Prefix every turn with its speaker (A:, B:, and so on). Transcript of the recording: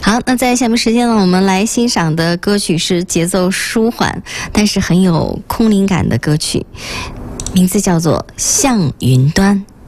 A: 好，那在下面时间呢，我们来欣赏的歌曲是节奏舒缓，但是很有空灵感的歌曲，名字叫做《向云端》。